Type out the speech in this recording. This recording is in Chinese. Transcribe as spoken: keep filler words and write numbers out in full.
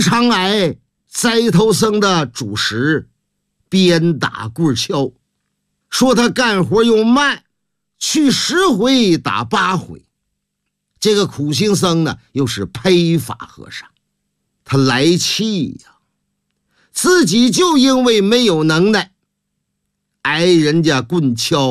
常挨栽头僧的主食，鞭打棍敲，说他干活又慢，去十回打八回。这个苦行僧呢，又是胚法和尚，他来气呀，自己就因为没有能耐，挨人家棍敲